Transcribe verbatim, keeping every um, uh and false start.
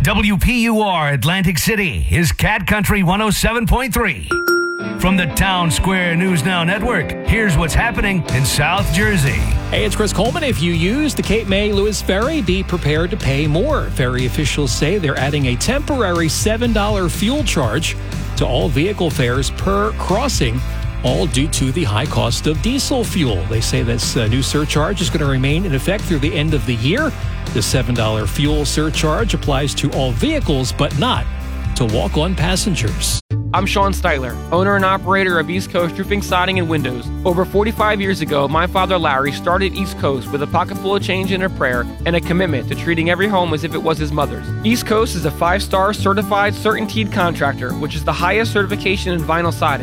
W P U R Atlantic City is Cat Country one oh seven point three. From the Town Square News Now Network, here's what's happening in South Jersey. Hey, it's Chris Coleman. If you use the Cape May Lewis Ferry, be prepared to pay more. Ferry officials say they're adding a temporary seven dollars fuel charge to all vehicle fares per crossing, all due to the high cost of diesel fuel. They say this uh, new surcharge is going to remain in effect through the end of the year. The seven dollars fuel surcharge applies to all vehicles, but not to walk-on passengers. I'm Sean Styler, owner and operator of East Coast Roofing, Siding, and Windows. Over forty-five years ago, my father Larry started East Coast with a pocket full of change and a prayer and a commitment to treating every home as if it was his mother's. East Coast is a five-star certified CertainTeed contractor, which is the highest certification in vinyl siding.